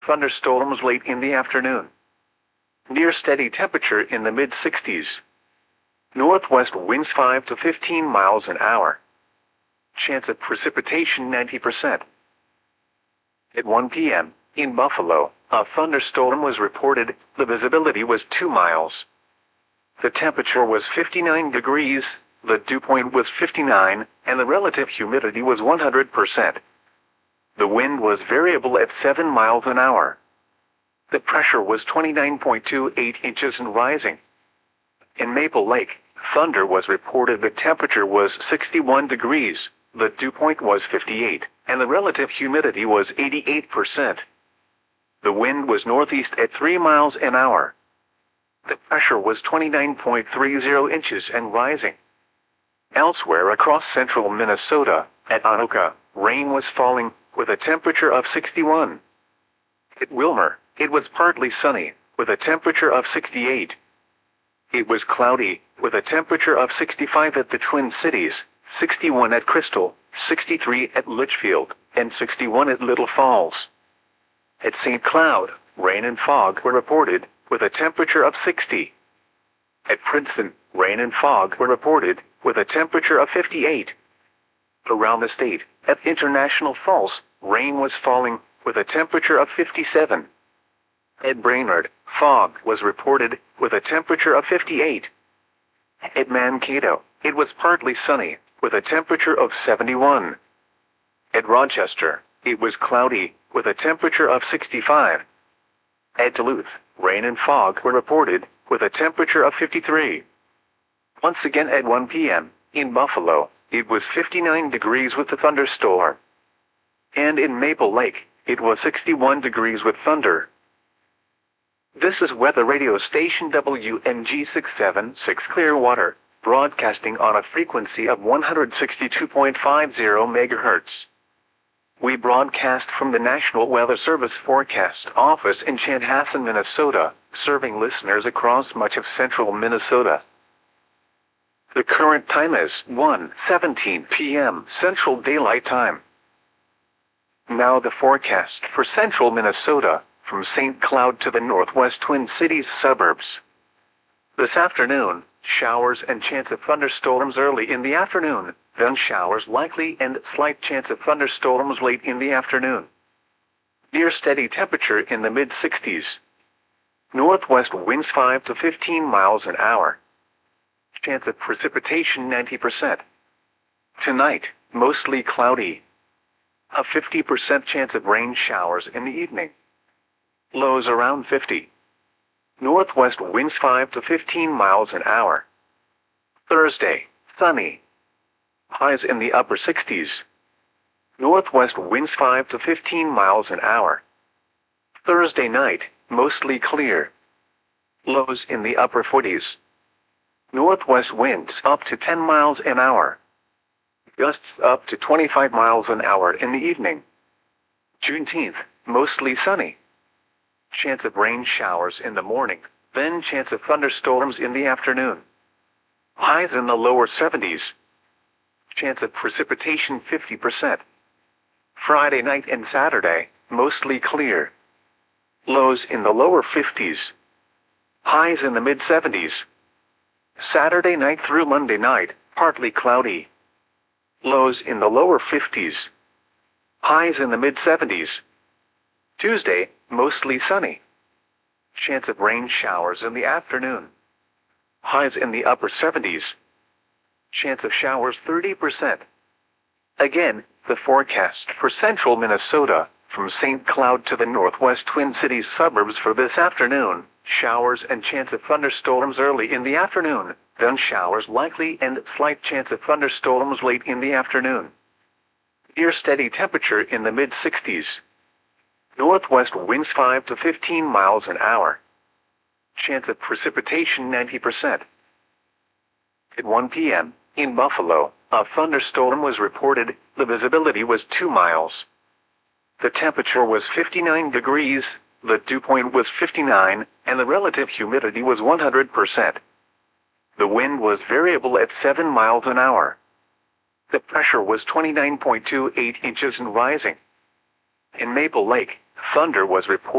thunderstorms late in the afternoon. Near steady temperature in the mid-60s. Northwest winds 5 to 15 miles an hour. Chance of precipitation 90%. At 1 p.m., in Buffalo, a thunderstorm was reported. The visibility was 2 miles. The temperature was 59 degrees, the dew point was 59, and the relative humidity was 100%. The wind was variable at 7 miles an hour. The pressure was 29.28 inches and rising. In Maple Lake, thunder was reported. The temperature was 61 degrees, the dew point was 58, and the relative humidity was 88%. The wind was northeast at 3 miles an hour. The pressure was 29.30 inches and rising. Elsewhere across central Minnesota, at Anoka, rain was falling, with a temperature of 61. At Wilmer, it was partly sunny, with a temperature of 68. It was cloudy, with a temperature of 65 at the Twin Cities, 61 at Crystal, 63 at Litchfield, and 61 at Little Falls. At St. Cloud, rain and fog were reported, with a temperature of 60. At Princeton, rain and fog were reported, with a temperature of 58. Around the state, at International Falls, rain was falling, with a temperature of 57. At Brainerd, fog was reported, with a temperature of 58. At Mankato, it was partly sunny, with a temperature of 71. At Rochester, it was cloudy, with a temperature of 65. At Duluth, rain and fog were reported, with a temperature of 53. Once again at 1 p.m., in Buffalo, it was 59 degrees with the thunderstorm. And in Maple Lake, it was 61 degrees with thunder. This is weather radio station WMG 676 Clearwater, broadcasting on a frequency of 162.50 MHz. We broadcast from the National Weather Service Forecast Office in Chanhassen, Minnesota, serving listeners across much of central Minnesota. The current time is 1:17 p.m. Central Daylight Time. Now the forecast for central Minnesota, from St. Cloud to the northwest Twin Cities suburbs. This afternoon, showers and chance of thunderstorms early in the afternoon, then showers likely and slight chance of thunderstorms late in the afternoon. Near steady temperature in the mid-60s. Northwest winds 5 to 15 miles an hour. Chance of precipitation 90%. Tonight, mostly cloudy. A 50% chance of rain showers in the evening. Lows around 50. Northwest winds 5 to 15 miles an hour. Thursday, sunny. Highs in the upper 60s. Northwest winds 5 to 15 miles an hour. Thursday night, mostly clear. Lows in the upper 40s. Northwest winds up to 10 miles an hour. Gusts up to 25 miles an hour in the evening. Juneteenth, mostly sunny. Chance of rain showers in the morning, then chance of thunderstorms in the afternoon. Highs in the lower 70s. Chance of precipitation 50%. Friday night and Saturday, mostly clear. Lows in the lower 50s. Highs in the mid-70s. Saturday night through Monday night, partly cloudy. Lows in the lower 50s. Highs in the mid-70s. Tuesday, mostly sunny. Chance of rain showers in the afternoon. Highs in the upper 70s. Chance of showers 30%. Again, the forecast for central Minnesota, from St. Cloud to the northwest Twin Cities suburbs for this afternoon. Showers and chance of thunderstorms early in the afternoon, then showers likely and slight chance of thunderstorms late in the afternoon. Near steady temperature in the mid-60s. Northwest winds 5 to 15 miles an hour. Chance of precipitation 90%. At 1 p.m., in Buffalo, a thunderstorm was reported. The visibility was 2 miles. The temperature was 59 degrees, the dew point was 59, and the relative humidity was 100%. The wind was variable at 7 miles an hour. The pressure was 29.28 inches and rising. In Maple Lake, thunder was reported.